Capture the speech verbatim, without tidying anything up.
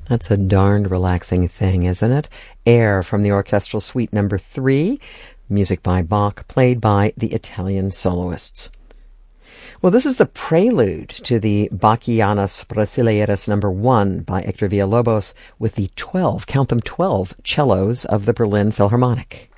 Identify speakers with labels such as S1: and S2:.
S1: That's a darned relaxing thing, isn't it? Air from the Orchestral Suite number three, music by Bach, played by the Italian soloists. Well, this is the prelude to the Bachianas Brasileiras number one by Hector Villalobos with the twelve, count them twelve, cellos of the Berlin Philharmonic.